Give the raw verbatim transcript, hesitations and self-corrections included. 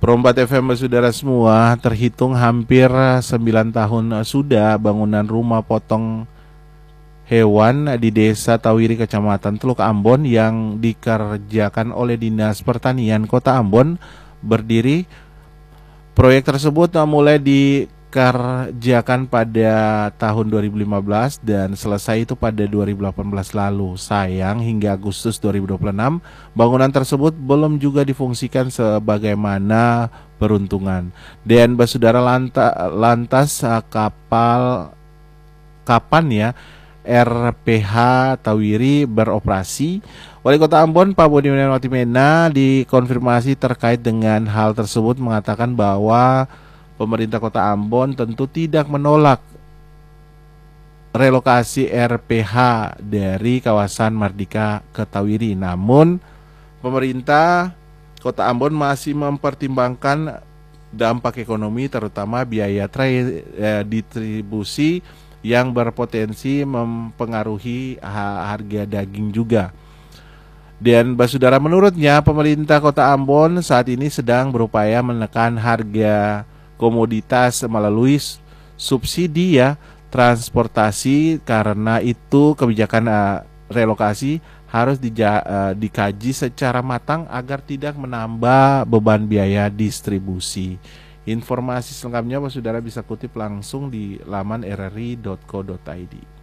Perompat F M saudara semua, terhitung hampir sembilan tahun sudah bangunan rumah potong hewan di Desa Tawiri, Kecamatan Teluk Ambon yang dikerjakan oleh Dinas Pertanian Kota Ambon berdiri. Proyek tersebut mulai dikerjakan pada tahun dua ribu lima belas dan selesai itu pada dua ribu delapan belas lalu. Sayang hingga Agustus dua ribu dua puluh enam bangunan tersebut belum juga difungsikan sebagaimana peruntungan. Dan saudara lanta, lantas kapal kapan ya R P H Tawiri beroperasi? Wali Kota Ambon Pak Budi Watimena dikonfirmasi terkait dengan hal tersebut mengatakan bahwa pemerintah Kota Ambon tentu tidak menolak relokasi R P H dari kawasan Mardika ke Tawiri. Namun pemerintah Kota Ambon masih mempertimbangkan dampak ekonomi terutama biaya tra- eh, distribusi yang berpotensi mempengaruhi harga daging juga. Dan saudara, menurutnya pemerintah Kota Ambon saat ini sedang berupaya menekan harga komoditas melalui subsidi ya transportasi. Karena itu kebijakan uh, relokasi harus dija, uh, dikaji secara matang agar tidak menambah beban biaya distribusi. Informasi selengkapnya saudara bisa kutip langsung di laman r r i dot co dot i d.